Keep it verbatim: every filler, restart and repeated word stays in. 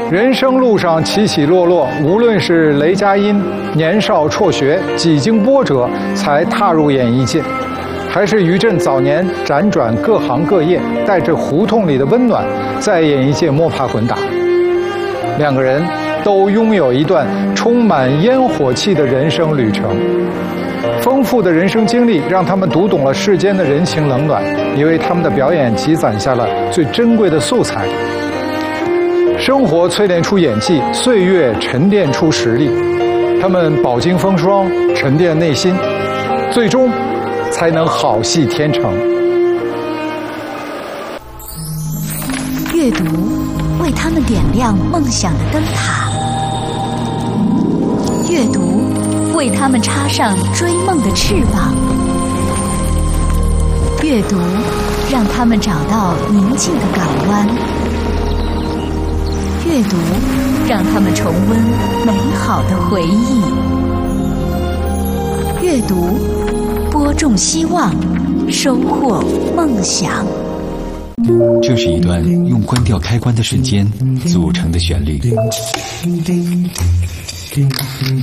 人生路上起起落落，无论是雷佳音年少辍学，几经波折才踏入演艺界，还是于震早年辗转各行各业，带着胡同里的温暖，在演艺界摸爬滚打，两个人都拥有一段充满烟火气的人生旅程。丰富的人生经历让他们读懂了世间的人情冷暖，也为他们的表演积攒下了最珍贵的素材。生活淬炼出演技，岁月沉淀出实力。他们饱经风霜，沉淀内心，最终才能好戏天成。 阅读为他们点亮梦想的灯塔，阅读为他们插上追梦的翅膀，阅读让他们找到宁静的港湾，阅读让他们重温美好的回忆，阅读播种希望，收获梦想。 这是一段用关掉开关的瞬间组成的旋律。